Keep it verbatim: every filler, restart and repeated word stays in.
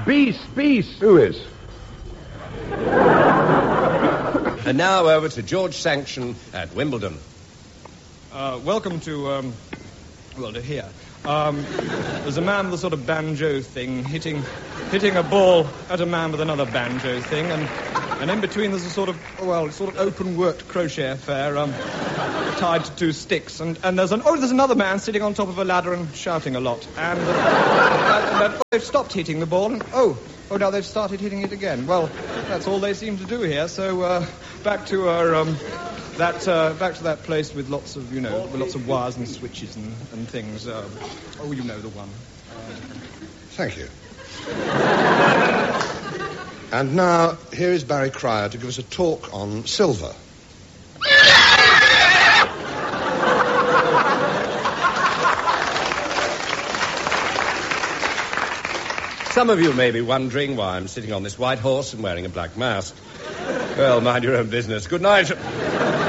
Beast, beast. Who is? And now over to George Sanction at Wimbledon. Uh, welcome to, um, well, to here. Um, there's a man with a sort of banjo thing hitting hitting a ball at a man with another banjo thing, and and in between there's a sort of, well, sort of open-worked crochet affair um, tied to two sticks, and, and there's an oh, there's another man sitting on top of a ladder and shouting a lot, and, uh, and, and they've stopped hitting the ball, and oh, oh, now they've started hitting it again. Well, that's all they seem to do here, so uh, back to our... Um, That uh, back to that place with lots of, you know, with lots of wires and switches and, and things. Uh, oh, you know the one. Uh, Thank you. And now, here is Barry Cryer to give us a talk on silver. Some of you may be wondering why I'm sitting on this white horse and wearing a black mask. Well, mind your own business. Good night.